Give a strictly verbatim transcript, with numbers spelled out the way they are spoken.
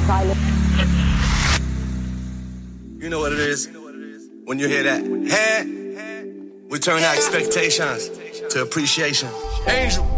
You know what it is. When you hear that, hey, we turn our expectations to appreciation. Angel.